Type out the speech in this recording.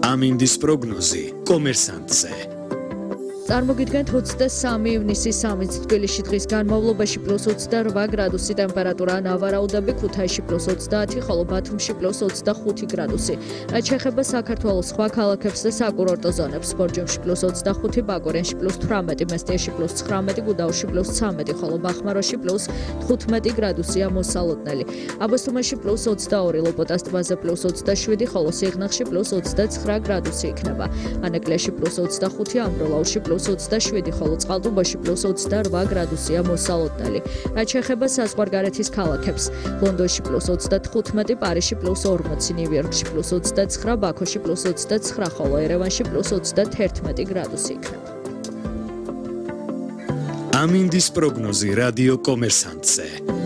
ამინდის პროგნოზი კომერსანტზე. წარმოგიდგენთ 23 ივნისის 3-ს თბილისში დღის განმავლობაში +28 გრადუსი ტემპერატურა, ნავარაუდები ქუთაისში +30, ხოლო ბათუმში +25 გრადუსი. რაც შეეხება საქართველოს სხვა ქალაქებს და საკურორტო ზონებს, ბორჯომში +25, ბაკურენში +18, მესტიაში +19, გუდაუთში +13, ხოლო ბახმაროში +15 გრადუსია მოსალოდნელი. აბასთუმანში +22, ლოპოტას ტბაზე +27, ხოლო სიღნაღში +29 გრადუსი იქნება. ანაკლიაში +25, ამბროლაურში +27, ხოლო წყალტუბოში +28 გრადუსია მოსალოდნელი. რაც შეეხება საზღვარგარეთის ქალაქებს, ლონდონში +35, პარიზში +40, ნიუ-იორკში +29, ბაქოში +29, ხოლო ერევანში +31 გრადუსი იქნება. ამინდის პროგნოზი რადიო კომერსანტზე.